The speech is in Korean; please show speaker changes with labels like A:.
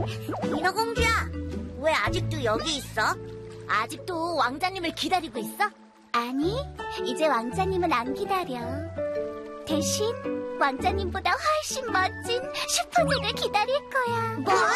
A: 인어공주야, 왜 아직도 여기 있어? 아직도 왕자님을 기다리고 있어?
B: 아니, 이제 왕자님은 안 기다려. 대신 왕자님보다 훨씬 멋진 슈퍼잭을 기다릴 거야.
A: 뭐?